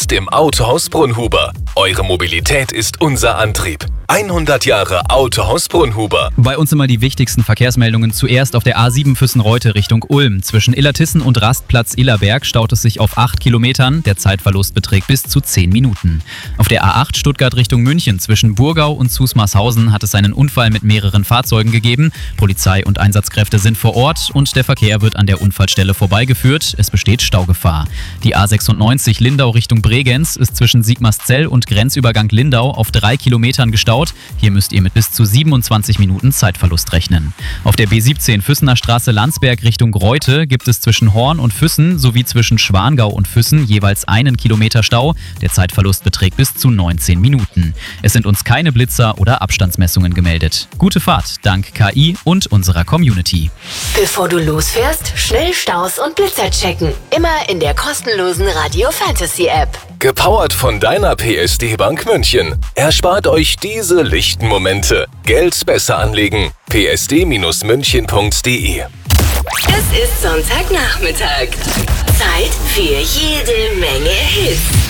Macht im Autohaus Brunhuber. Eure Mobilität ist unser Antrieb. 100 Jahre Autohaus Brunhuber. Bei uns immer die wichtigsten Verkehrsmeldungen. Zuerst auf der A7 Füssen-Reute Richtung Ulm. Zwischen Illertissen und Rastplatz Illerberg staut es sich auf 8 Kilometern. Der Zeitverlust beträgt bis zu 10 Minuten. Auf der A8 Stuttgart Richtung München. Zwischen Burgau und Zusmarshausen hat es einen Unfall mit mehreren Fahrzeugen gegeben. Polizei und Einsatzkräfte sind vor Ort und der Verkehr wird an der Unfallstelle vorbeigeführt. Es besteht Staugefahr. Die A96 Lindau Richtung Bregenz ist zwischen Sigmarszell und Grenzübergang Lindau auf 3 Kilometern gestaut. Hier müsst ihr mit bis zu 27 Minuten Zeitverlust rechnen. Auf der B17 Füssener Straße Landsberg Richtung Greuthe gibt es zwischen Horn und Füssen sowie zwischen Schwangau und Füssen jeweils 1 Kilometer Stau. Der Zeitverlust beträgt bis zu 19 Minuten. Es sind uns keine Blitzer oder Abstandsmessungen gemeldet. Gute Fahrt dank KI und unserer Community. Bevor du losfährst, schnell Staus und Blitzer checken. Immer in der kostenlosen Radio Fantasy App. Gepowert von deiner PSD Bank München. Erspart euch diese lichten Momente. Geld besser anlegen. psd-münchen.de. Es ist Sonntagnachmittag. Zeit für jede Menge Hits.